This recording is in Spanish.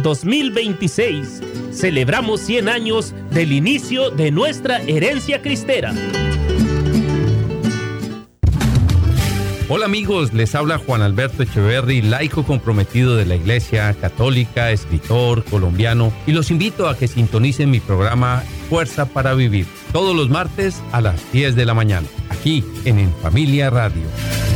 2026. Celebramos 100 años del inicio de nuestra herencia cristera. Hola amigos, les habla Juan Alberto Echeverry, laico comprometido de la Iglesia Católica, escritor colombiano, y los invito a que sintonicen mi programa Fuerza para Vivir, todos los martes a las 10 de la mañana, aquí en Familia Radio.